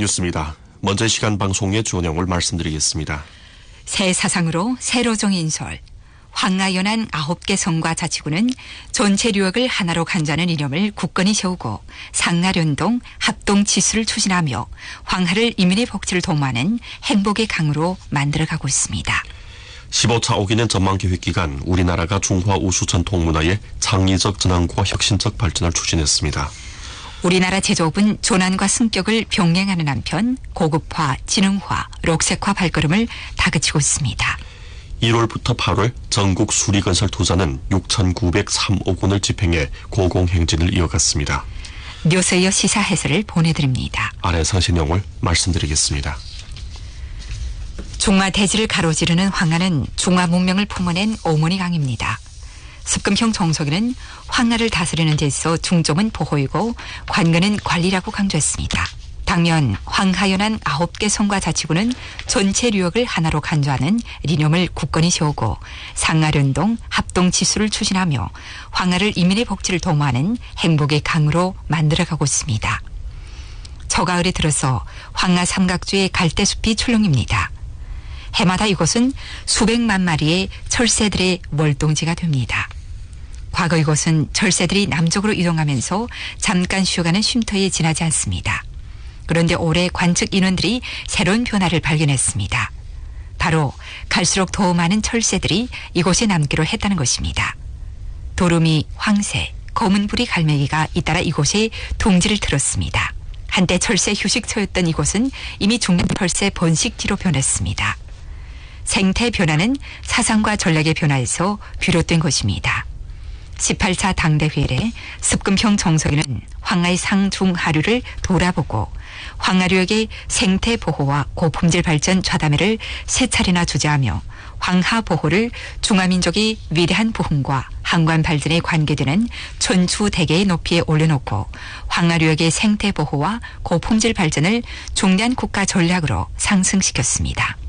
뉴스입니다. 먼저 시간 방송의 주요 내용을 말씀드리겠습니다. 새 사상으로 새로 정인 설. 황하연안 9개 성과 자치구는 전체 류역을 하나로 간주하는 이념을 굳건히 세우고 상하련동 합동지수를 추진하며 황하를 이민의 복지를 도모하는 행복의 강으로 만들어가고 있습니다. 15차 오기는 전망계획 기간 우리나라가 중화 우수 전통 문화의 창의적 전환과 혁신적 발전을 추진했습니다. 우리나라 제조업은 조난과 승격을 병행하는 한편 고급화, 지능화, 록색화 발걸음을 다그치고 있습니다. 1월부터 8월 전국 수리건설 투자는 6,903억 원을 집행해 고공행진을 이어갔습니다. 뉴스에 이어 시사 해설을 보내드립니다. 아래서 내용을 말씀드리겠습니다. 중화 대지를 가로지르는 황하는 중화 문명을 품어낸 오모니 강입니다. 습금형 정석이는 황하를 다스리는 데 있어 중점은 보호이고 관건은 관리라고 강조했습니다. 당면 황하연안 9개 성과 자치구는 전체 류역을 하나로 간주하는 이념을 굳건히 세우고 상하련동 합동지수를 추진하며 황하를 이민의 복지를 도모하는 행복의 강으로 만들어가고 있습니다. 저가을에 들어서 황하 삼각주의 갈대숲이 출렁입니다. 해마다 이곳은 수백만 마리의 철새들의 월동지가 됩니다. 과거 이곳은 철새들이 남쪽으로 이동하면서 잠깐 쉬어가는 쉼터에 지나지 않습니다. 그런데 올해 관측 인원들이 새로운 변화를 발견했습니다. 바로 갈수록 더 많은 철새들이 이곳에 남기로 했다는 것입니다. 도루미, 황새, 검은부리 갈매기가 잇따라 이곳에 둥지를 틀었습니다. 한때 철새 휴식처였던 이곳은 이미 중년 철새 번식지로 변했습니다. 생태 변화는 사상과 전략의 변화에서 비롯된 것입니다. 18차 당대회에 습금형 정석이는 황하의 상중하류를 돌아보고 황하류역의 생태 보호와 고품질 발전 좌담회를 세 차례나 주재하며 황하 보호를 중화민족의 위대한 부흥과 항관 발전에 관계되는 촌추대계의 높이에 올려놓고 황하류역의 생태 보호와 고품질 발전을 중대한 국가 전략으로 상승시켰습니다.